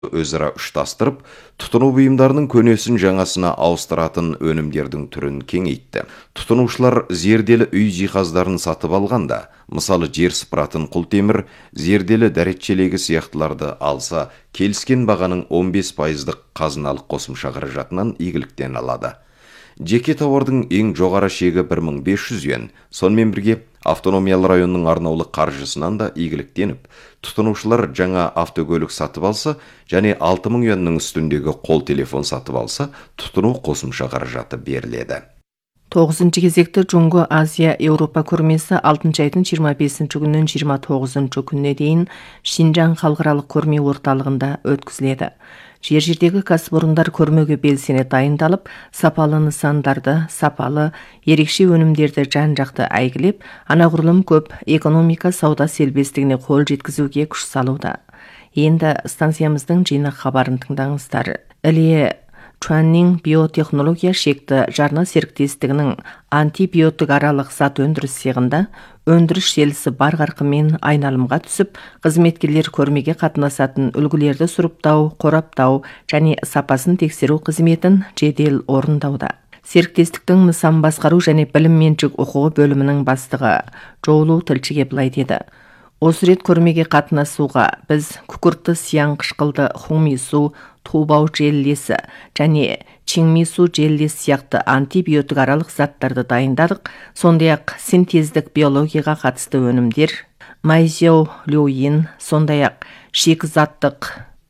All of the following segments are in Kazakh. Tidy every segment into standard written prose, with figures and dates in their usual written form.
өзара ұштастырып, тұтыну бұйымдарының көнесін жаңасына ауыстыратын өнімдердің түрін кеңейтті. Тұтынушылар зерделі үй жиһаздарын сатып алғанда, мысалы жер сыпыратын құлтемір, зерделі дәретшелегі сияқтыларды алса, келіскен бағаның 15%-дық қазыналық қосымша қаражатынан игіліктен алады. Жеке тауардың ең жоғары шегі 1500 юан, сонымен бірге автономиялы районның арнаулы қаржысынан да игіліктеніп, тұтынушылар жаңа автокөлік сатып алса, және 6000 юанның үстіндегі қол телефон сатып алса, тұтыну қосымша қаражаты беріледі. 9-шы кезекті Джунго Азия Еуропа көрмесі 6 айдың 25 күннен 29 күніне дейін Шинжаң халықаралық көрме орталығында өткізіледі. Жердегі кәсіпорындар көрмеге белсене дайындалып, сапалы нысандарды, сапалы, ерекше өнімдерді жан-жақты әйгілеп, анағұрлым көп экономика сауда селбестігіне қол жеткізуге күш салуда. Енді станциямыздың жинақ хабарын тыңдаңыздар. Іле Чуаннин биотехнология шекті жарна серіктестігінің антибиотик аралық зат өндіріс цехында өндіріс желісі бар қарқынмен айналымға түсіп, қызметкерлер көрмеге қатынасатын үлгілерді сұрыптау, қораптау және сапасын тексеру қызметін жедел орындауда. Серіктестіктің нысан басқару және білім меншік құқығы бөлімінің бастығы Жоулу тілшіге былай деді. Осы рет көрмеге қатынасуға біз күкіртті сияң қышқылды хумису, тубау желлесі және чинмису желлесі сияқты антибиотик аралық заттарды дайындадық. Сондай-ақ синтездік биологияға қатысты өнімдер, майзеу люин, сондай-ақ шикізаттық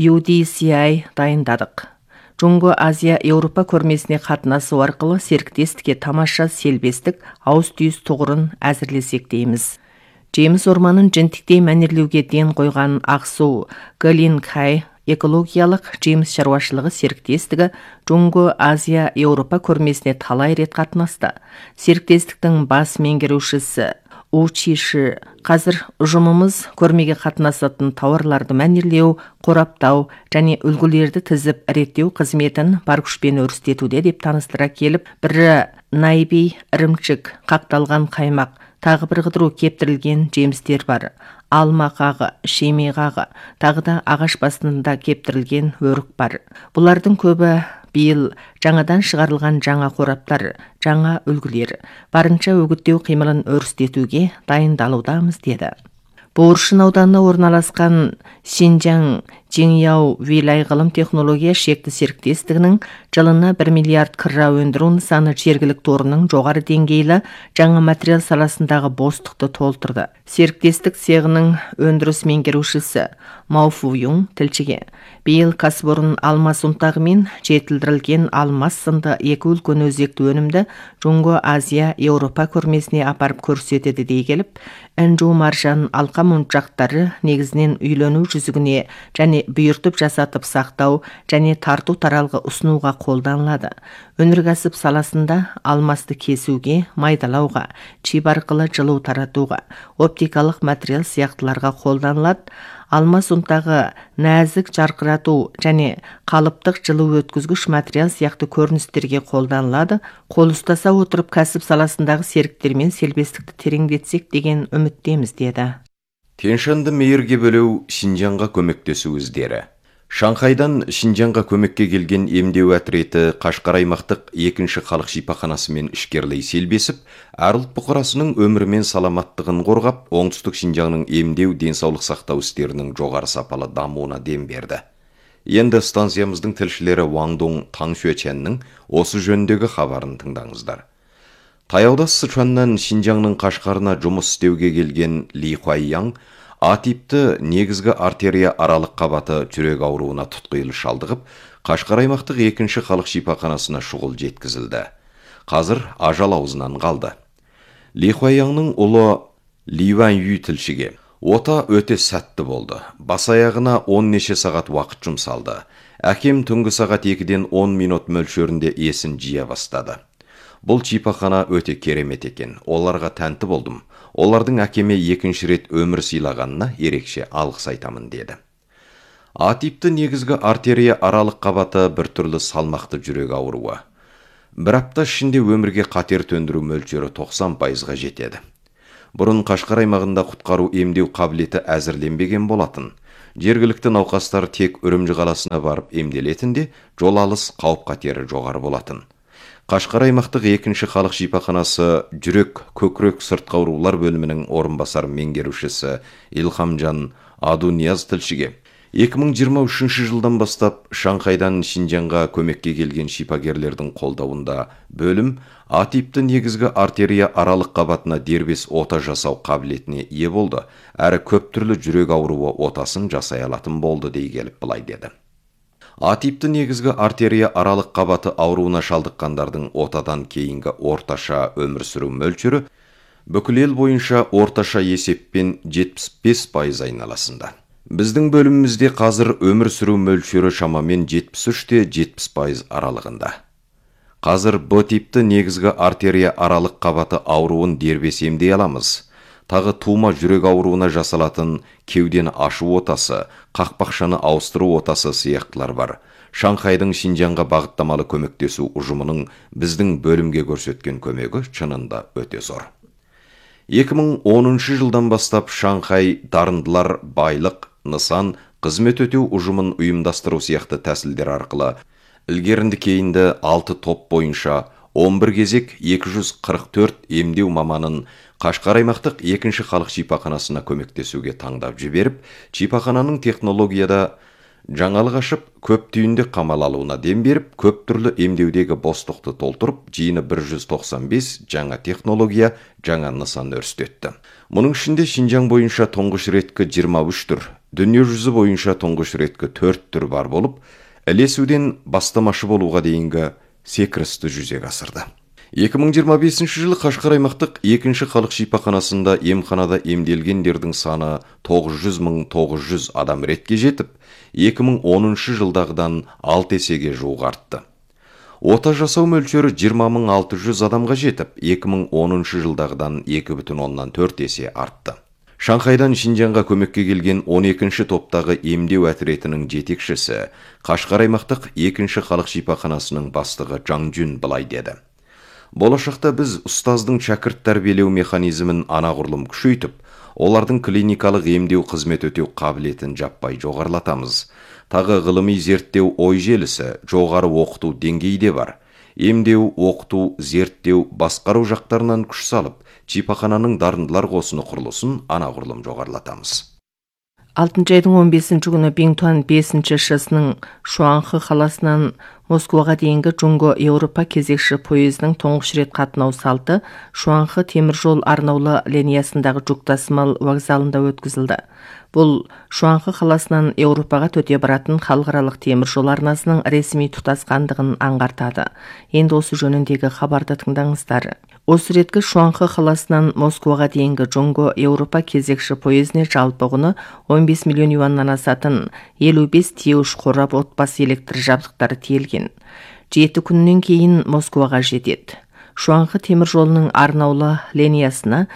UDCI дайындадық. Джунго Азия Еуропа көрмесіне қатынасу арқылы серіктестікке тамаша селбестік ауыз-түйіс тұғырын әзірлесек дейміз. Жеміс орманын жентіктей мәнерлеуге ден қойған Ақсу Галинкай экологиялық жеміс шаруашылығы серіктестігі Джунго Азия Еуропа көрмесіне талай рет қатынасты. Серіктестіктің бас меңгерушісі Учиши қазір ұжымымыз көрмеге қатынасатын тауарларды мәнерлеу, қораптау және үлгілерді тізіп реттеу қызметін бар күшпен өрістетуде деп таныстыра келіп, бірі найби, ірімшік, қақталған қаймақ, тағы бір қыдыру кептірілген жемістер бар. Алма қағы, шеме қағы, тағы да ағаш басында кептірілген өрік бар. Бұлардың көбі биыл жаңадан шығарылған жаңа қораптар, жаңа үлгілер, барынша үгіттеу қимылын өрістетуге дайындалудамыз деді. Буыршын ауданына орналасқан Шинжаң Жеңяу Вилай ғылым технология шекті серіктестігінің жылына 1 миллиард кірра өндіру нысаны жергілікті орынның жоғары деңгейлі жаңа материал саласындағы бостықты толтырды. Серіктестік цехының өндіріс меңгерушісі Мауфу Юң тілшіге, биыл кәсіпорын алмас ұнтағы мен жетілдірілген алмас сынды екі үлкен өзекті өнімді Джунго Азия Еуропа көрмесіне апарып көрсетеді дей келіп, інжу маржан алқа мұнтжақтары негізінен үйлену жүзігіне және бұйыртып жасатып сақтау және тарту таралғы ұсынуға қолданылады. Өнеркәсіп саласында алмасты кесуге, майдалауға, чип арқылы жылу таратуға, оптикалық материал сияқтыларға қолданылады. Алмас ұнтағы нәзік жарқырату және қалыптық жылу өткізгіш материал сияқты көріністерге қолданылады. Қол ұстаса отырып кәсіп саласындағы серіктермен селбестікті тереңдетсек деген үміттеміз деді. Тянь-Шаньды мейірге бөлеу Шинжаңға көмектесу іздері. Шанхайдан Шинжаңға көмекке келген емдеу әтіреті Қашқар аймақтық екінші халық шипаханасымен ішкерлей селбесіп, әр ұлт бұқарасының өмірі мен саламаттығын қорғап, оңтүстік Шинжаңның емдеу денсаулық сақтау істерінің жоғары сапалы дамуына дем берді. Енді станциямыздың тілшілері Ваңдоң Таңшуеченнің осы жөніндегі хабарын тыңдаңыздар. Таяуда Сычуаннан Шинжаңның Қашқарына жұмыс істеуге келген Ли Хуайяң А типті негізгі артерия аралық қабаты жүрек ауруына тұтқиылы шалдығып, Қашқар аймақтық екінші халық шипаханасына шұғыл жеткізілді. Қазір ажал аузынан қалды. Ли Хуайяңның ұлы Ли Ван Ю тілшіге, ота өте сәтті болды. Бас аяғына 10 неше сағат уақыт жұмсалды. Әкем түнгі сағат 2-ден 10 минут мөлшерінде есін жия бастады. Бұл шипахана өте керемет екен. Оларға тәнті болдым. Олардың әкеме екінші рет өмір сыйлағанына ерекше алғыс айтамын деді. А типті негізгі артерия аралық қабаты бір түрлі салмақты жүрек ауруы. Бір апта ішінде өмірге қатер төндіру мөлшері 90%-ға жетеді. Бұрын Қашқар аймағында құтқару емдеу қабілеті әзірленбеген болатын. Жергілікті науқастар тек Үрімжі қаласына барып емделетінде, жол алыс қауіп-қатері жоғары болатын. Қашқар аймақтық екінші халық шипаханасы жүрек, көкірек сыртқы аурулар бөлімінің орынбасар меңгерушісі Илхамжан Адунияз тілшіге 2023 жылдан бастап Шанхайдан Шинжанға көмекке келген шипагерлердің қолдауында бөлім А типті негізгі артерия аралық қабатына дербес ота жасау қабілетіне ие болды, әрі көп түрлі жүрек ауруы отасын жасай алатын болды дей келіп былай деді. А типті негізгі артерия аралық қабаты ауруына шалдыққандардың отадан кейінгі орташа өмір сүру мөлшері бүкіл ел бойынша орташа есеппен 75% айналасында. Біздің бөлімімізде қазір өмір сүру мөлшері шамамен 73-70% аралығында. Қазір Б типті негізгі артерия аралық қабаты ауруын дербес емдей аламыз. Тағы тума жүрек ауруына жасалатын кеудені ашу отасы, қақпақшаны ауыстыру отасы сияқтылар бар. Шанхайдың Шинжанға бағыттамалы көмектесу ұжымының біздің бөлімге көрсеткен көмегі шынында өте зор. 2010 жылдан бастап Шанхай дарындылар байлық, нысан, қызмет өтеу ұжымын ұйымдастыру сияқты тәсілдер арқылы ілгерінді кейінді 6 топ бойынша 11 кезек 244 емдеу маманын Қашқар аймақтық екінші халық шипаханасына көмектесуге таңдап жіберіп, шипахананың технологияда жаңалық ашып, көп түйінді қамал алуына дем беріп, көп түрлі емдеудегі бостықты толтырып, жиыны 195 жаңа технология, жаңа нысан өрістетті. Мұның ішінде Шинжан бойынша тұңғыш реткі 23 түр, дүние жүзі бойынша тұңғыш реткі 4 түр бар болып, ілесуден бастамашы болуға дейінгі секірісті жүзеге асырды. 2025 жылы Қашқар аймақтық екінші халық шипаханасында емханада емделгендердің саны 900.900 адам ретке жетіп, 2010 жылдағыдан 6 есеге жуық артты. Ота жасау мөлшері 20.600 адамға жетіп, 2010 жылдағыдан 2,4 есе артты. Шанхайдан Шинжанға көмекке келген 12-ші топтағы емдеу әтіретінің жетекшісі, Қашқар аймақтық екінші халық шипаханасының бастығы Жаңжүн былай деді. Болашақта біз ұстаздың шәкірт тәрбиелеу механизмін анағұрлым күшейтіп, олардың клиникалық емдеу қызмет өтеу қабілетін жаппай жоғарылатамыз. Тағы ғылыми зерттеу ой желісі, жоғары оқыту деңгейде бар. Емдеу, оқыту, зерттеу, басқару жақтарынан күш салып, шипахананың дарындылар қосыны құрылысын анағұрлым жоғарылатамыз. 6 айдың 15 күні Бингтуан 5 шысының Шуанхы қаласынан Москваға дейінгі Джунго Еуропа кезекші пойызының тұңғыш рет қатынау салты Шуанхы теміржол арнаулы линиясындағы жүк тасымал вокзалында өткізілді. Бұл Шуанхы қаласынан Еуропаға төте баратын халықаралық теміржол арнасының ресми тұтасқандығын аңғартады. Енді осы жөніндегі хабарды тыңдаңыздар. Осы реткі Шуанхы қаласынан Москваға дейінгі Джунго Еуропа кезекші пойызіне жалпы құны 15 миллион юаннан асатын 55 тиеуш қорап отбасы электр жабдықтары тиелген. 7 күннен кейін Москваға жетеді. Шуанхы теміржолының арнаулы линиясына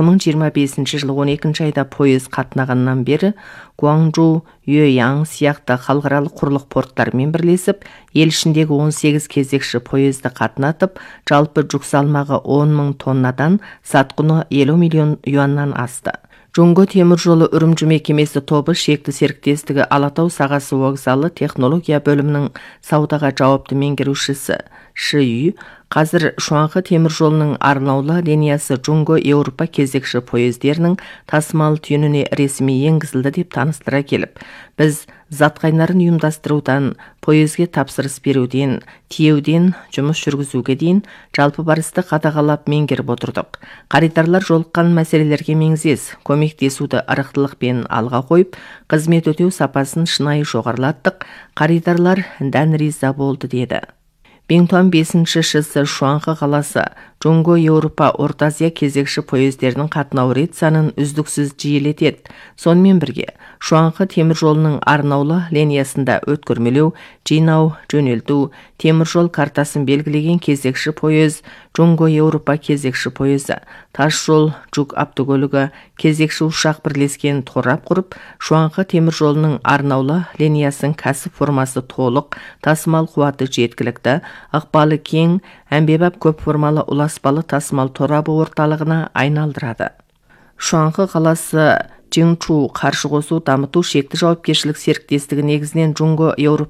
2025 жылы 12 айда пойыз қатынағаннан бері Гуанчжоу, Юэяң сияқты халықаралық құрлық порттармен бірлесіп, ел ішіндегі 18 кезекші пойызды қатынатып, жалпы жүк салмағы 10.000 тоннадан сатқұны 50 миллион юаннан асты. Джунго теміржолы Үрімжі мекемесі тобы шекті серіктестігі Алатау сағасы вокзалы технология бөлімінің саудаға жауапты меңгерушісі Ши Ю қазір Шуанхы теміржолының арнаулы линиясы Джунго Еуропа кезекші пойыздерінің тасымал түйініне ресми енгізілді деп таныстыра келіп, біз зат қайнарын ұйымдастырудан, пойызге тапсырыс беруден, тиеуден, жұмыс жүргізуге дейін жалпы барысты қадағалап меңгеріп отырдық. Қаридарлар жолыққан мәселелерге меңзес, көмектесуді ырықтылықпен алға қойып, қызмет өтеу сапасын шынайы жоғарылаттық, қаридарлар дән риза болды деді. Бингтуан 5 шісі Шуанхы қаласы Джунго Еуропа Орта Азия кезекші пойыздерінің қатынау рет санын үздіксіз жиілетеді. Сонымен бірге, Шуанхы теміржолының арнаулы линиясында өткөрмелеу, жинау, жөнелту, теміржол картасын белгілеген кезекші пойыз, Джунго Еуропа кезекші пойызы, тас жол, жүк автокөлігі, кезекші ұшақ бірлескен торап құрып, Шуанхы теміржолының арнаулы линиясын кәсіп формасы толық, тасымал қуаты жеткілікті, ықпалы кең, әмбебап көп формалы ұласпалы тасымал торабы орталығына айналдырады. Шуанхы қаласы Жыңчу қаржы қосу дамыту шекті жауапкершілік серіктестігі негізінен Жунго Еуропа